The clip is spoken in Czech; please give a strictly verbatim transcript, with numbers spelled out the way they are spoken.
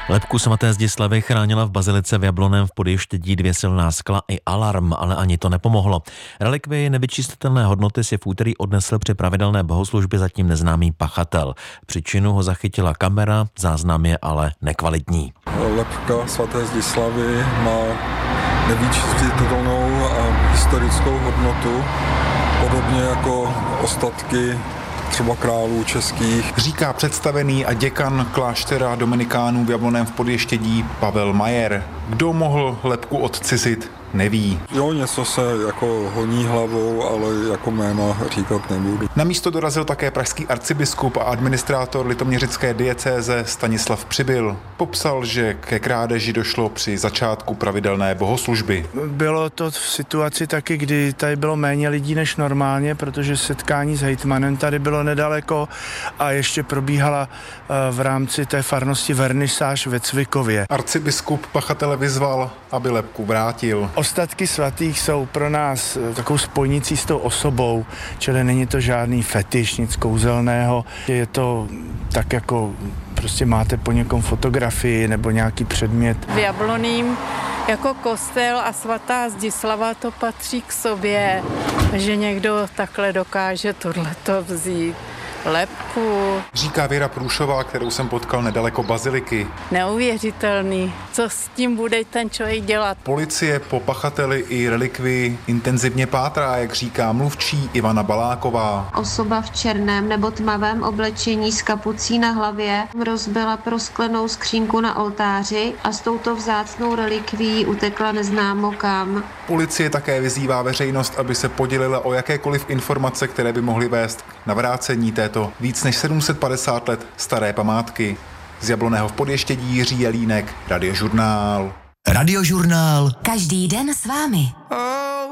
Lebku svaté Zdislavy chránila v bazilice v Jablonném v Podještědí dvě silná skla i alarm, ale ani to nepomohlo. Relikvie nevyčíslitelné hodnoty si v úterý odnesl při pravidelné bohoslužbě zatím neznámý pachatel. Při činu ho zachytila kamera, záznam je ale nekvalitní. Lebka svaté Zdislavy má nevyčíslitelnou a historickou hodnotu, podobně jako ostatky třeba králů českých. Říká představený a děkan kláštera dominikánů v Jablonném v Podještědí Pavel Majer. Kdo mohl lebku odcizit, neví. Jo, něco se jako honí hlavou, ale jako jména říkat nebudu. Na místo dorazil také pražský arcibiskup a administrátor litoměřické diecéze Stanislav Přibyl. Popsal, že ke krádeži došlo při začátku pravidelné bohoslužby. Bylo to v situaci taky, kdy tady bylo méně lidí než normálně, protože setkání s hejtmanem tady bylo nedaleko a ještě probíhala v rámci té farnosti vernisáž ve Cvikově. Arcibiskup pachatele vyzval, aby lebku vrátil. Ostatky svatých jsou pro nás takovou spojnicí s tou osobou, čili není to žádný fetiš, nic kouzelného. Je to tak jako prostě máte po někom fotografii nebo nějaký předmět. V Jablonném jako kostel a svatá Zdislava to patří k sobě, že někdo takhle dokáže tohleto vzít. Lebku. Říká Věra Průšová, kterou jsem potkal nedaleko baziliky. Neuvěřitelný. Co s tím bude ten člověk dělat? Policie po pachateli i relikvii intenzivně pátrá, jak říká mluvčí Ivana Baláková. Osoba v černém nebo tmavém oblečení s kapucí na hlavě rozbila prosklenou skřínku na oltáři a s touto vzácnou relikvií utekla neznámo kam. Policie také vyzývá veřejnost, aby se podělila o jakékoliv informace, které by mohly vést k navrácení této víc než sedm set padesát let staré památky. Z Jablonného v Podještědí Jiří Jelínek, Radiožurnál. Radiožurnál. Každý den s vámi.